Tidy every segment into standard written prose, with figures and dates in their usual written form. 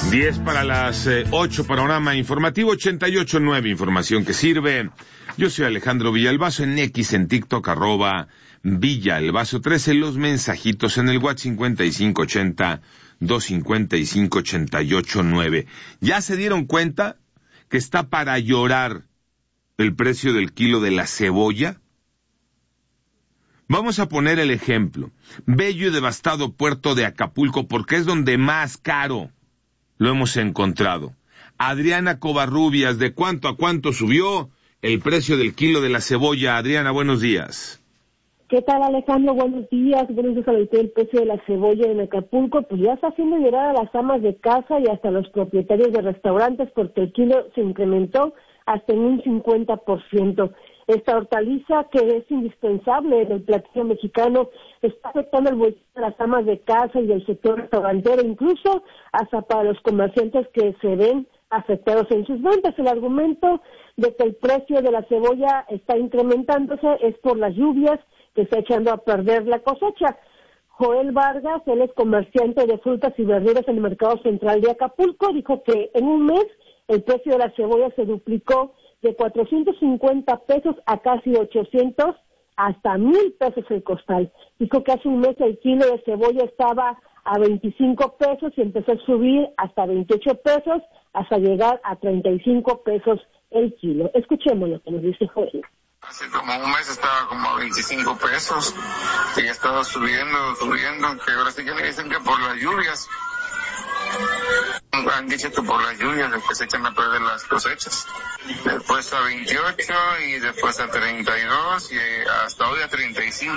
10 para las 8, panorama informativo 88.9, información que sirve. Yo soy Alejandro Villalbazo, en X, en TikTok, @Villalbazo13, los mensajitos en el WhatsApp 5580-255-88.9. ¿Ya se dieron cuenta que está para llorar el precio del kilo de la cebolla? Vamos a poner el ejemplo. Bello y devastado puerto de Acapulco, porque es donde más caro lo hemos encontrado. Adriana Covarrubias, ¿de cuánto a cuánto subió el precio del kilo de la cebolla? Adriana, buenos días. ¿Qué tal, Alejandro? Buenos días. El precio de la cebolla en Acapulco pues ya está haciendo llorar a las amas de casa y hasta a los propietarios de restaurantes, porque el kilo se incrementó hasta en un 50%. Esta hortaliza, que es indispensable en el platillo mexicano, está afectando el bolsillo de las amas de casa y del sector restaurantero, incluso hasta para los comerciantes que se ven afectados en sus ventas. El argumento de que el precio de la cebolla está incrementándose es por las lluvias que está echando a perder la cosecha. Joel Vargas, él es comerciante de frutas y verduras en el mercado central de Acapulco, dijo que en un mes el precio de la cebolla se duplicó de 450 pesos a casi 800, hasta 1,000 pesos el costal. Dijo que hace un mes el kilo de cebolla estaba a 25 pesos y empezó a subir hasta 28 pesos, hasta llegar a 35 pesos el kilo. Escuchemos lo que nos dice Joel. Hace como un mes estaba como a 25 pesos y ha estado subiendo, que ahora sí que le dicen que por las lluvias. Han dicho que por las lluvias después se echan a perder las cosechas. Después a 28 y después a 32 y hasta hoy a 35.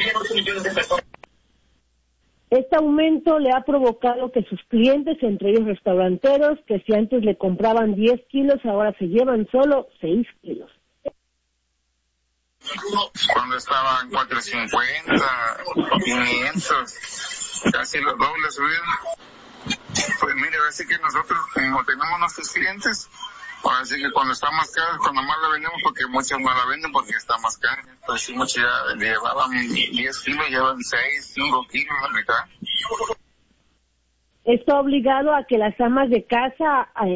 Este aumento le ha provocado que sus clientes, entre ellos restauranteros, que si antes le compraban 10 kilos, ahora se llevan solo 6 kilos. Cuando estaban 450, 500, casi los dobles subieron. Pues mire, ahora sí que nosotros, como tenemos nuestros clientes, ahora sí que cuando está más caro, cuando más la vendemos, porque muchos no la venden porque está más cara. Pues sí, muchos ya llevaban 10 kilos, llevan 6, 5 kilos la mitad. Está obligado a que las amas de casa